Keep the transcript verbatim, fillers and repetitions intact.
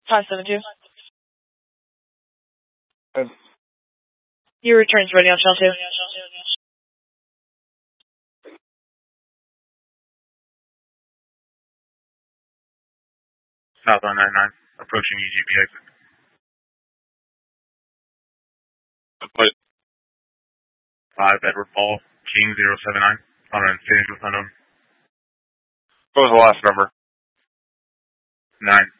five seven two. Five. Your return's ready on Shell two. Southbound nine nine, approaching E G P exit. Put five Edward Paul, King zero seven nine, on an incident with unknown. What was the last number? Nine.